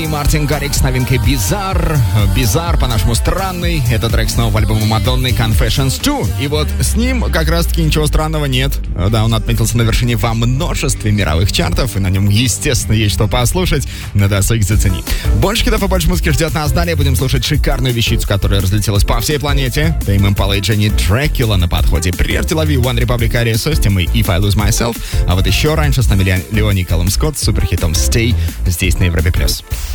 И Мартин Гаррикс с новинкой «Bizarre». «Bizarre» по-нашему странный. Это трек с нового альбома Мадонны «Confessions 2». И вот с ним как раз-таки ничего странного нет. Да, он отметился на вершине во множестве мировых чартов, и на нем, естественно, есть что послушать. На досуге зацени. Больше хитов и больше музыки ждет нас. Далее будем слушать шикарную вещицу, которая разлетелась по всей планете. Тейм Импала и Дженни Дракула на подходе. Прежде лови One Republic Aria с темой «If I Lose Myself». А вот еще раньше с нами Леони Калум Скотт с суперхитом «Stay» здесь на Европе+.